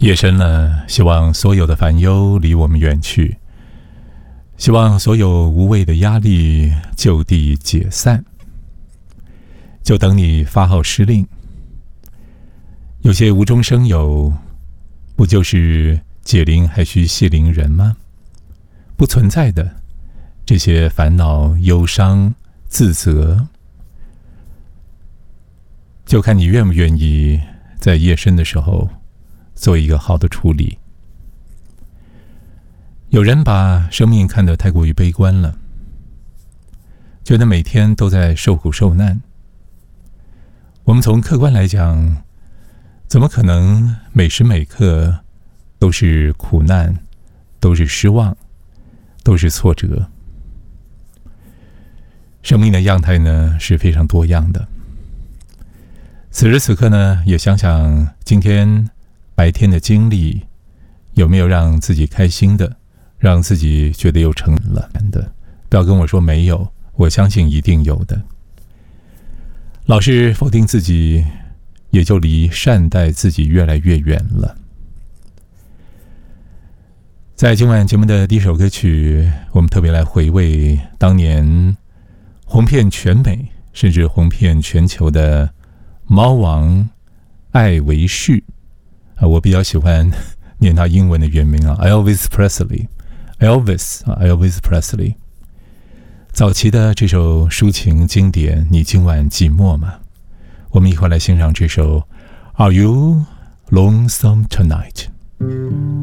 夜深了，希望所有的烦忧离我们远去，希望所有无谓的压力就地解散，就等你发号施令。有些无中生有，不就是解铃还须系铃人吗？不存在的这些烦恼、忧伤、自责，就看你愿不愿意在夜深的时候做一个好的处理。有人把生命看得太过于悲观了，觉得每天都在受苦受难。我们从客观来讲，怎么可能每时每刻都是苦难，都是失望，都是挫折？生命的样态呢，是非常多样的。此时此刻呢，也想想今天白天的经历，有没有让自己开心的，让自己觉得有成了的？不要跟我说没有，我相信一定有的。老是否定自己，也就离善待自己越来越远了。在今晚节目的第一首歌曲，我们特别来回味当年红遍全美甚至红遍全球的猫王艾维士。我比较喜欢念他英文的原名Elvis Presley。Elvis Presley 早期的这首抒情经典《你今晚寂寞吗》，我们一块来欣赏这首 Are You Lonesome Tonight。